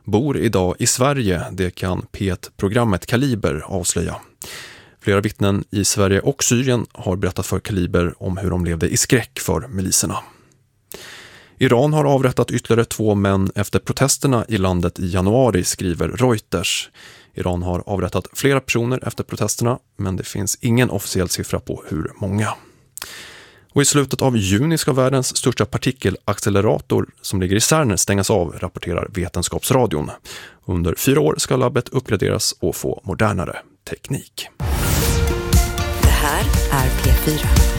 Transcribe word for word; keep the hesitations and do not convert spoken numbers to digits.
bor idag i Sverige, det kan P ett-programmet Kaliber avslöja. Flera vittnen i Sverige och Syrien har berättat för Kaliber om hur de levde i skräck för miliserna. Iran har avrättat ytterligare två män efter protesterna i landet i januari, skriver Reuters. Iran har avrättat flera personer efter protesterna, men det finns ingen officiell siffra på hur många. Och i slutet av juni ska världens största partikelaccelerator som ligger i CERN stängas av, rapporterar Vetenskapsradion. Under fyra år ska labbet uppgraderas och få modernare teknik. Det här är P fyra.